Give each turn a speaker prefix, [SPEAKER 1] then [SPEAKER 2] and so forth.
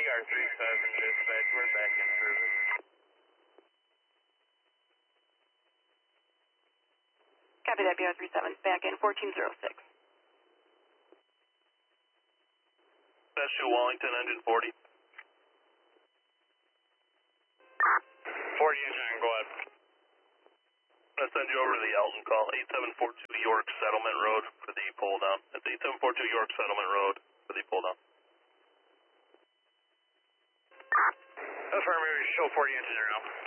[SPEAKER 1] BR37 dispatch, we're back in service.
[SPEAKER 2] Copy that, BR37, back in 1406.
[SPEAKER 3] That's 2 Wellington, engine 40.
[SPEAKER 1] 40 engine, go ahead.
[SPEAKER 3] I'll send you over to the Elton call, 8742 York Settlement Road for the pull down. That's 8742 York Settlement Road for the pull down.
[SPEAKER 1] Affirmative, show 40 engine now.